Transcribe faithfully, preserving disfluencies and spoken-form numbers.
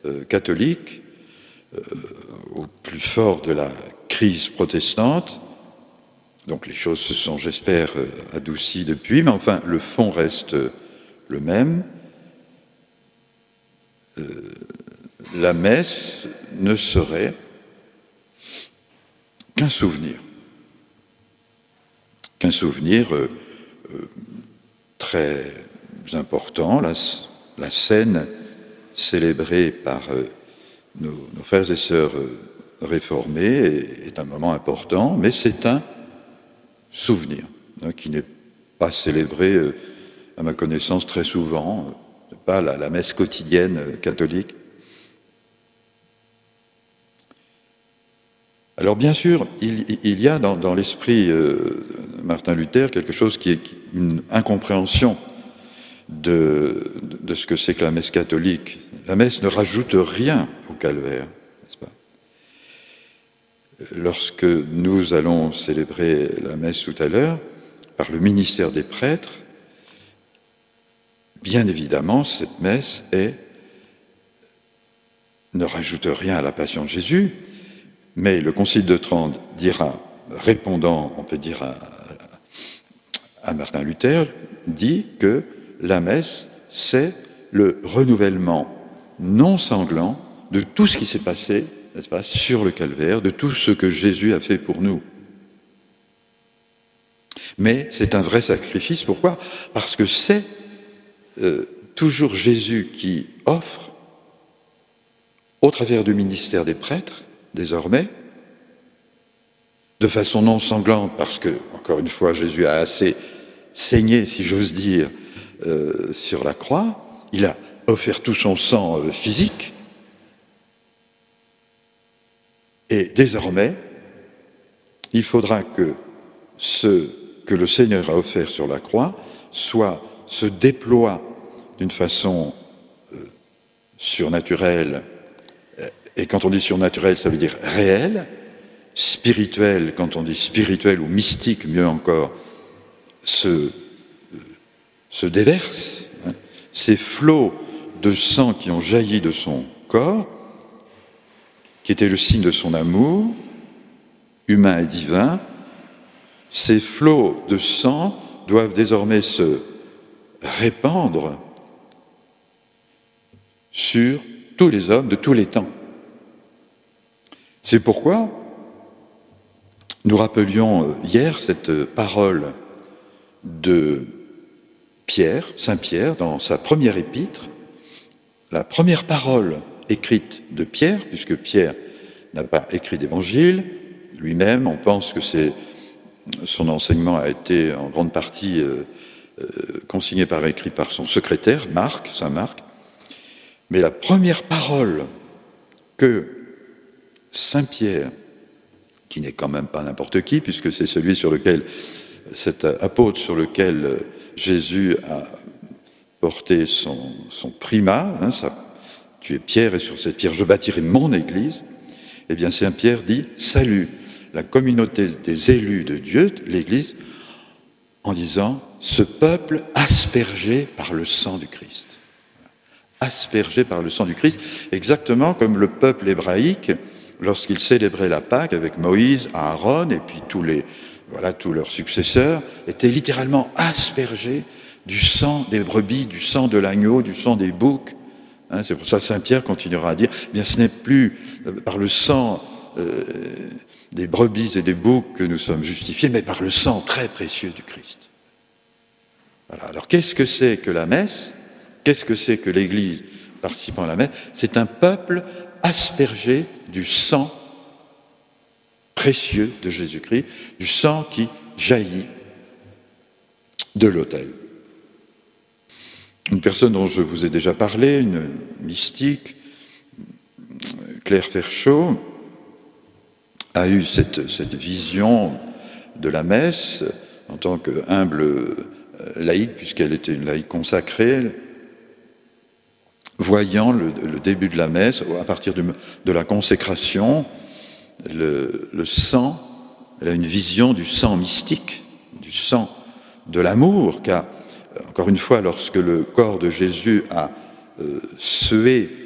euh, catholique, euh, au plus fort de la crise protestante. Donc les choses se sont, j'espère, euh, adoucies depuis, mais enfin, le fond reste euh, le même. Euh, la messe ne serait qu'un souvenir. Qu'un souvenir euh, euh, très important. La, la scène célébrée par euh, nos, nos frères et sœurs euh, réformés est, est un moment important, mais c'est un souvenir hein, qui n'est pas célébré, euh, à ma connaissance, très souvent. Euh, c'est pas la, la messe quotidienne euh, catholique. Alors bien sûr, il, il y a dans, dans l'esprit euh, de Martin Luther quelque chose qui est une incompréhension de, de ce que c'est que la messe catholique. La messe ne rajoute rien au calvaire, n'est-ce pas? Lorsque nous allons célébrer la messe tout à l'heure, par le ministère des prêtres, bien évidemment, cette messe est, ne rajoute rien à la passion de Jésus, mais le Concile de Trente dira, répondant, on peut dire, à, à Martin Luther, dit que la messe, c'est le renouvellement non sanglant de tout ce qui s'est passé, n'est-ce pas, sur le calvaire, de tout ce que Jésus a fait pour nous. Mais c'est un vrai sacrifice. Pourquoi? Parce que c'est euh, toujours Jésus qui offre, au travers du ministère des prêtres, désormais, de façon non sanglante, parce que, encore une fois, Jésus a assez saigné, si j'ose dire, euh, sur la croix. Il a offert tout son sang euh, physique. Et désormais, il faudra que ce que le Seigneur a offert sur la croix soit, se déploie d'une façon euh, surnaturelle. Et quand on dit surnaturel, ça veut dire réel. Spirituel, quand on dit spirituel ou mystique, mieux encore, se, se déverse. Hein. Ces flots de sang qui ont jailli de son corps, qui étaient le signe de son amour, humain et divin, ces flots de sang doivent désormais se répandre sur tous les hommes de tous les temps. C'est pourquoi nous rappelions hier cette parole de Pierre, Saint Pierre, dans sa première épître, la première parole écrite de Pierre, puisque Pierre n'a pas écrit d'évangile, lui-même, on pense que c'est, son enseignement a été en grande partie euh, euh, consigné par écrit par son secrétaire, Marc, Saint Marc, mais la première parole que Saint Pierre, qui n'est quand même pas n'importe qui, puisque c'est celui sur lequel, cet apôtre sur lequel Jésus a porté son, son primat, hein, ça, tu es Pierre et sur cette pierre je bâtirai mon église, eh bien Saint Pierre dit « Salut la communauté des élus de Dieu, l'église », en disant « Ce peuple aspergé par le sang du Christ ». Aspergé par le sang du Christ, exactement comme le peuple hébraïque, lorsqu'il célébrait la Pâque avec Moïse, Aaron et puis tous, les, voilà, tous leurs successeurs, étaient littéralement aspergés du sang des brebis, du sang de l'agneau, du sang des boucs. Hein, c'est pour ça que Saint Pierre continuera à dire, eh bien ce n'est plus par le sang euh, des brebis et des boucs que nous sommes justifiés, mais par le sang très précieux du Christ. Voilà. Alors qu'est-ce que c'est que la messe? Qu'est-ce que c'est que l'Église participant à la messe? C'est un peuple aspergé du sang précieux de Jésus-Christ, du sang qui jaillit de l'autel. Une personne dont je vous ai déjà parlé, une mystique, Claire Ferchaud, a eu cette, cette vision de la messe en tant que humble laïque, puisqu'elle était une laïque consacrée, voyant le, le début de la messe, à partir de, de la consécration, le, le sang, elle a une vision du sang mystique, du sang de l'amour, car, encore une fois, lorsque le corps de Jésus a euh, sué